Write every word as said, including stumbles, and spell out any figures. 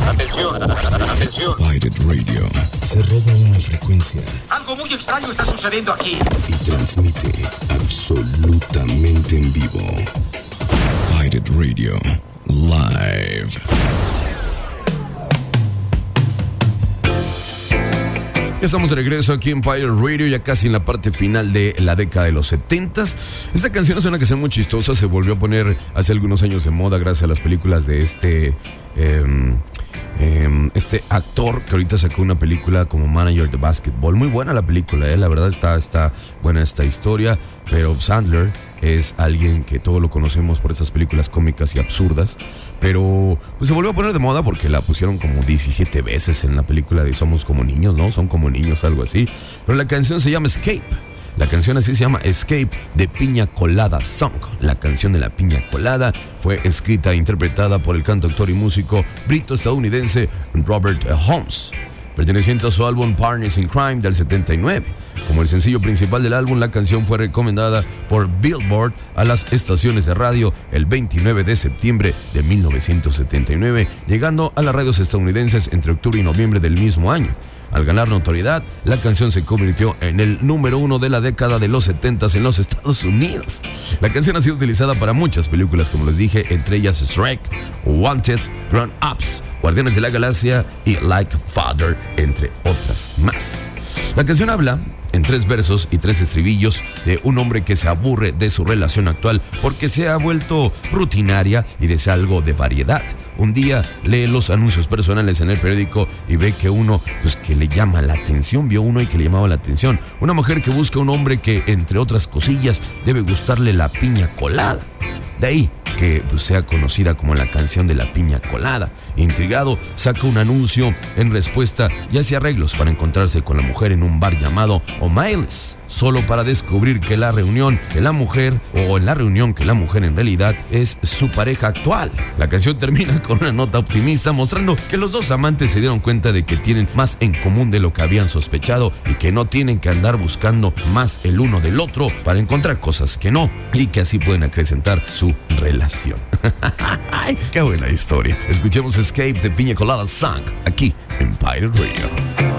Atención, atención. Pirate Radio se roba una frecuencia. Algo muy extraño está sucediendo aquí. Y transmite absolutamente en vivo. Pirate Radio Live. Ya estamos de regreso aquí en Pirate Radio, ya casi en la parte final de la década de los setentas. Esta canción es una canción muy chistosa, se volvió a poner hace algunos años de moda gracias a las películas de este eh, eh, este actor que ahorita sacó una película como Manager de Basketball. Muy buena la película, eh, la verdad está, está buena esta historia, pero Sandler es alguien que todos lo conocemos por esas películas cómicas y absurdas, pero pues se volvió a poner de moda porque la pusieron como diecisiete veces en la película de Somos como niños, ¿no? Son como niños, algo así. Pero la canción se llama Escape. La canción así se llama Escape de Piña Colada Song. La canción de la Piña Colada fue escrita e interpretada por el cantautor y músico brito-estadounidense Robert Holmes, perteneciente a su álbum Partners in Crime del setenta y nueve. Como el sencillo principal del álbum, la canción fue recomendada por Billboard a las estaciones de radio el veintinueve de septiembre de mil novecientos setenta y nueve, llegando a las radios estadounidenses entre octubre y noviembre del mismo año. Al ganar notoriedad, la canción se convirtió en el número uno de la década de los setentas en los Estados Unidos. La canción ha sido utilizada para muchas películas, como les dije, entre ellas Shrek, Wanted, Grown Ups, Guardianes de la Galaxia y Like Father, entre otras más. La canción habla, en tres versos y tres estribillos, de un hombre que se aburre de su relación actual porque se ha vuelto rutinaria y desea algo de variedad. Un día lee los anuncios personales en el periódico y ve que uno, pues que le llama la atención, vio uno y que le llamaba la atención. Una mujer que busca un hombre que, entre otras cosillas, debe gustarle la piña colada. De ahí que pues, sea conocida como la canción de la piña colada. Intrigado, saca un anuncio en respuesta y hace arreglos para encontrarse con la mujer en un bar llamado O'Malley's, solo para descubrir que la reunión que la mujer, o en la reunión que la mujer en realidad es su pareja actual. La canción termina con una nota optimista mostrando que los dos amantes se dieron cuenta de que tienen más en común de lo que habían sospechado y que no tienen que andar buscando más el uno del otro para encontrar cosas que no, y que así pueden acrecentar su relación. ¡Ay, qué buena historia! Escuchemos Escape de Piña Colada Song aquí en Pirate Radio.